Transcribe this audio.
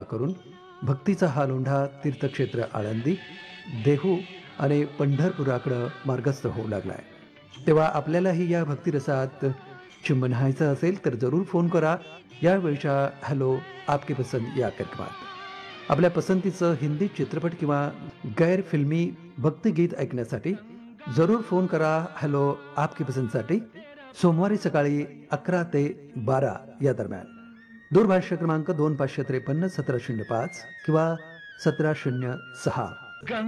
करून भक्तीचा हा लोंढा तीर्थक्षेत्र आळंदी, देहू आणि पंढरपुराकडं मार्गस्थ होऊ लागलाय. तेव्हा आपल्यालाही या भक्तिरसात चिंबन्हायचं असेल तर जरूर फोन करा यावेळच्या हॅलो आपकी पसंद या कार्यक्रमात. आपल्या पसंतीचं हिंदी चित्रपट किंवा गैर फिल्मी भक्तिगीत ऐकण्यासाठी जरूर फोन करा हॅलो आपकी पसंतसाठी सोमवारी सकाळी 11 ते 12 या दरम्यान. दूरभाष क्रमांक 2553 1705 किंवा 1706.